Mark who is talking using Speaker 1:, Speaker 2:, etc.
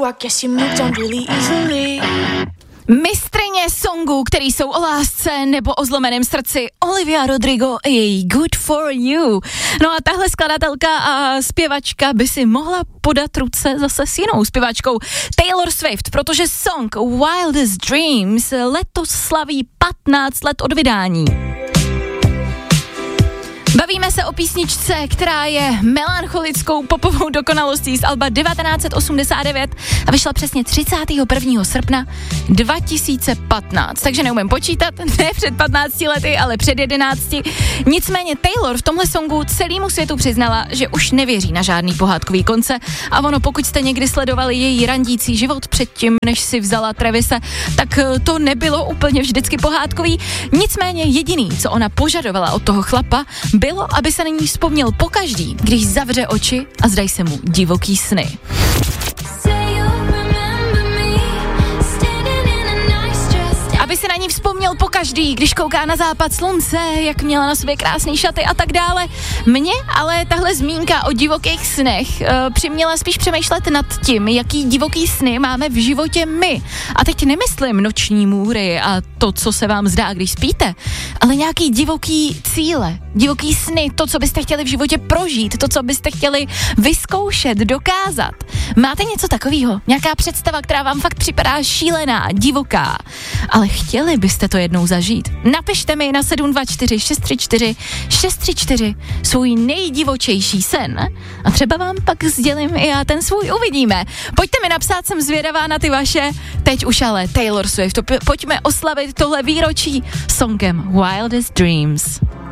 Speaker 1: I guess you moved on really easily.
Speaker 2: Mistryně songů, který jsou o lásce nebo o zlomeném srdci, Olivia Rodrigo a její Good For You. No a tahle skladatelka a zpěvačka by si mohla podat ruce zase s jinou zpěvačkou Taylor Swift, protože song Wildest Dreams letos slaví 15 let od vydání. Bavíme se o písničce, která je melancholickou popovou dokonalostí z alba 1989 a vyšla přesně 31. srpna 2015. Takže neumím počítat, ne před 15 lety, ale před 11. Nicméně Taylor v tomhle songu celému světu přiznala, že už nevěří na žádný pohádkový konce a ono, pokud jste někdy sledovali její randící život předtím, než si vzala Travise, tak to nebylo úplně vždycky pohádkový. Nicméně jediný, co ona požadovala od toho chlapa, bylo, aby se na ní vzpomněl pokaždý, když zavře oči a zdají se mu divoký sny. Aby si na ní vzpomněl pokaždý, když kouká na západ slunce, jak měla na sobě krásné šaty a tak dále. Mě ale tahle zmínka o divokých snech přiměla spíš přemýšlet nad tím, jaký divoký sny máme v životě my. A teď nemyslím noční můry a to, co se vám zdá, když spíte, ale nějaký divoký cíle, divoký sny, to, co byste chtěli v životě prožít, to, co byste chtěli vyzkoušet, dokázat. Máte něco takového? Nějaká představa, která vám fakt připadá šílená, divoká, ale chtěli byste to jednou zažít? Napište mi na 724 634 634 svůj nejdivočejší sen a třeba vám pak sdělím i já ten svůj, uvidíme. Pojďte mi napsat, jsem zvědavá na ty vaše. Teď už ale Taylor Swift, pojďme oslavit tohle výročí songem Wildest Dreams.